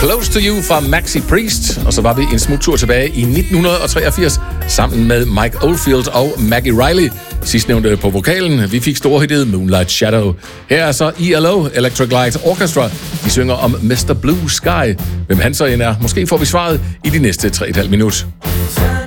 Close to You fra Maxi Priest. Og så var vi en smuttur tilbage i 1983 sammen med Mike Oldfield og Maggie Riley. Sidstnævnte på vokalen. Vi fik storhittet Moonlight Shadow. Her er så ELO, Electric Light Orchestra. De synger om Mr. Blue Sky. Hvem han så end er, måske får vi svaret i de næste 3,5 minutter.